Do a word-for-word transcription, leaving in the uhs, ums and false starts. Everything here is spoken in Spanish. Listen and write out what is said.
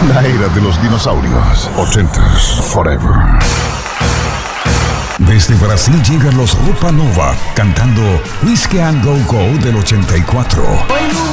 La era de los dinosaurios. Ochentas Forever. Desde Brasil llegan los Rupa Nova cantando Whiskey and Go Go del ochenta y cuatro.